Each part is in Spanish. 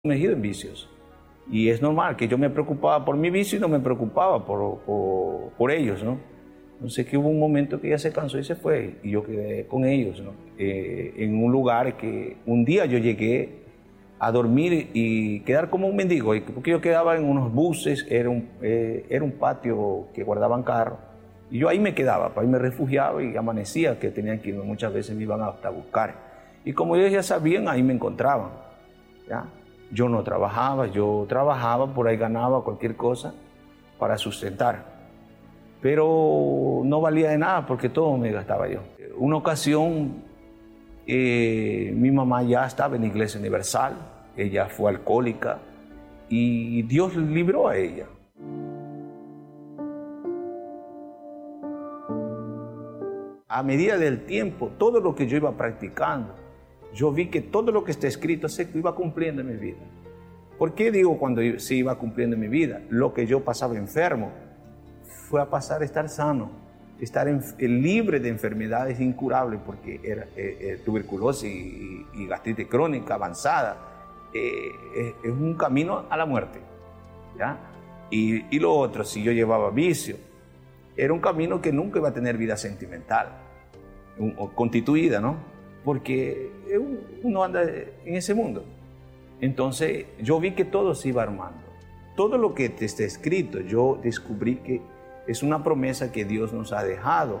sumergido en vicios. Y es normal que yo me preocupaba por mi vicio y no me preocupaba por ellos, ¿no? Entonces que hubo un momento que ella se cansó y se fue, y yo quedé con ellos, ¿no? En un lugar que un día yo llegué a dormir y quedar como un mendigo, porque yo quedaba en unos buses, era un patio que guardaban carros, y yo ahí me quedaba, ahí me refugiaba y amanecía, que tenían que irme, muchas veces me iban hasta buscar. Y como ellos ya sabían, ahí me encontraban, ¿ya? Yo no trabajaba, yo trabajaba, por ahí ganaba cualquier cosa para sustentar. Pero no valía de nada porque todo me gastaba yo. Una ocasión, mi mamá ya estaba en la Iglesia Universal, ella fue alcohólica y Dios libró a ella. A medida del tiempo, todo lo que yo iba practicando, yo vi que todo lo que está escrito se iba cumpliendo en mi vida. ¿Por qué digo cuando se iba cumpliendo en mi vida? Lo que yo pasaba enfermo fue a pasar a estar sano, estar libre de enfermedades incurables, porque era tuberculosis y gastritis crónica avanzada. Es un camino a la muerte, ¿ya? Y lo otro, si yo llevaba vicio, era un camino que nunca iba a tener vida sentimental, constituida, ¿no? Porque uno anda en ese mundo. Entonces yo vi que todo se iba armando. Todo lo que está escrito, yo descubrí que es una promesa que Dios nos ha dejado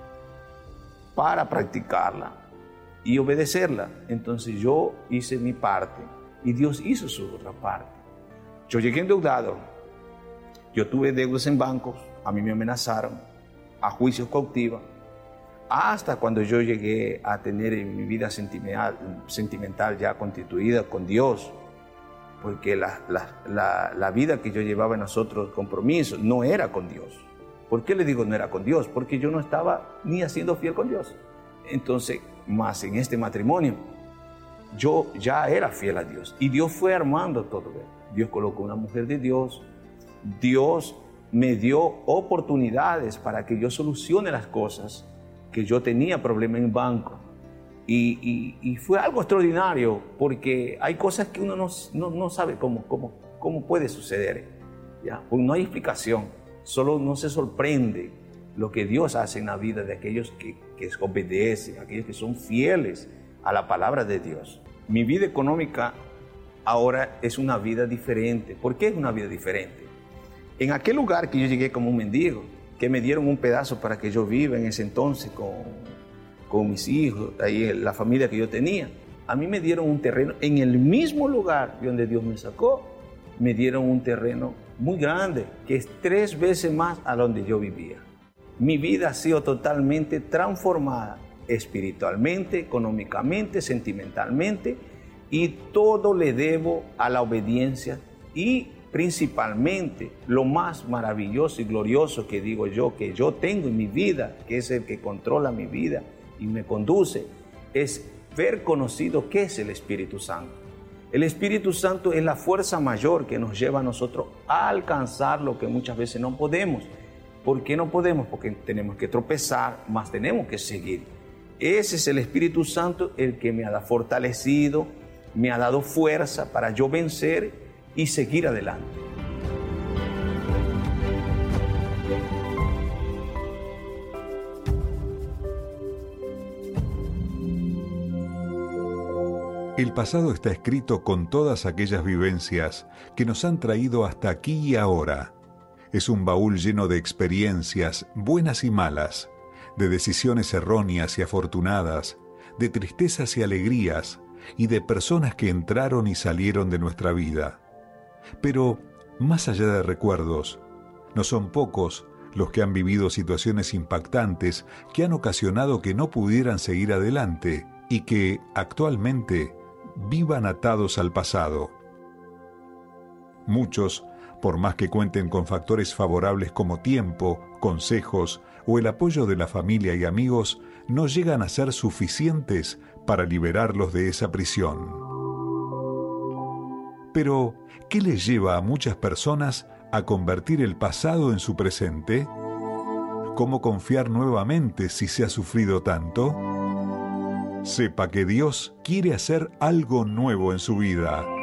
para practicarla y obedecerla. Entonces yo hice mi parte y Dios hizo su otra parte. Yo llegué endeudado, yo tuve deudas en bancos, a mí me amenazaron, a juicios cautivos, hasta cuando yo llegué a tener mi vida sentimental ya constituida con Dios, porque la vida que yo llevaba en nosotros, compromisos, no era con Dios. ¿Por qué le digo no era con Dios? Porque yo no estaba ni haciendo fiel con Dios. Entonces, más en este matrimonio, yo ya era fiel a Dios y Dios fue armando todo. Dios colocó una mujer de Dios, Dios me dio oportunidades para que yo solucione las cosas, que yo tenía problemas en banco. Y fue algo extraordinario, porque hay cosas que uno no sabe cómo puede suceder, ¿ya? Pues no hay explicación, solo uno se sorprende lo que Dios hace en la vida de aquellos que obedecen, aquellos que son fieles a la palabra de Dios. Mi vida económica ahora es una vida diferente. ¿Por qué es una vida diferente? En aquel lugar que yo llegué como un mendigo, que me dieron un pedazo para que yo viva en ese entonces con mis hijos, ahí la familia que yo tenía, a mí me dieron un terreno en el mismo lugar de donde Dios me sacó. Me dieron un terreno muy grande, que es 3 veces más a donde yo vivía. Mi vida ha sido totalmente transformada, espiritualmente, económicamente, sentimentalmente, y todo le debo a la obediencia, y principalmente lo más maravilloso y glorioso que digo yo, que yo tengo en mi vida, que es el que controla mi vida y me conduce, es ver conocido qué es el Espíritu Santo. El Espíritu Santo es la fuerza mayor que nos lleva a nosotros a alcanzar lo que muchas veces no podemos. ¿Por qué no podemos? Porque tenemos que tropezar, más tenemos que seguir. Ese es el Espíritu Santo el que me ha fortalecido, me ha dado fuerza para yo vencer y seguir adelante. El pasado está escrito con todas aquellas vivencias que nos han traído hasta aquí y ahora. Es un baúl lleno de experiencias, buenas y malas, de decisiones erróneas y afortunadas, de tristezas y alegrías, y de personas que entraron y salieron de nuestra vida. Pero, más allá de recuerdos, no son pocos los que han vivido situaciones impactantes que han ocasionado que no pudieran seguir adelante y que, actualmente, vivan atados al pasado. Muchos, por más que cuenten con factores favorables como tiempo, consejos o el apoyo de la familia y amigos, no llegan a ser suficientes para liberarlos de esa prisión. Pero, ¿qué les lleva a muchas personas a convertir el pasado en su presente? ¿Cómo confiar nuevamente si se ha sufrido tanto? Sepa que Dios quiere hacer algo nuevo en su vida.